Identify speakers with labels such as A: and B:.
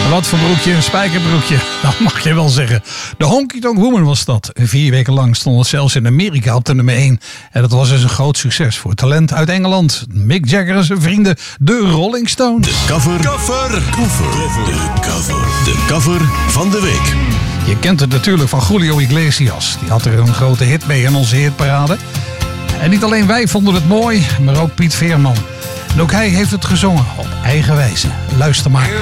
A: Wat voor broekje, een spijkerbroekje. Dat mag je wel zeggen. De Honky Tonk Woman was dat. 4 weken lang stond het zelfs in Amerika op de nummer 1. En dat was dus een groot succes voor talent uit Engeland. Mick Jagger en zijn vrienden, de Rolling Stones.
B: De cover van de week.
A: Je kent het natuurlijk van Julio Iglesias. Die had er een grote hit mee in onze hitparade. En niet alleen wij vonden het mooi, maar ook Piet Veerman. En ook hij heeft het gezongen op eigen wijze. Luister maar.